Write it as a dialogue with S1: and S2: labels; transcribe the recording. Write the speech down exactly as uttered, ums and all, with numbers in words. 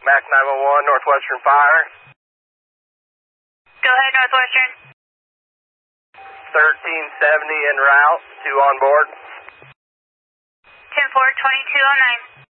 S1: Mac nine one one, Northwestern Fire.
S2: Go ahead, Northwestern.
S1: thirteen seventy en route, two on board.
S2: ten four, twenty-two oh nine.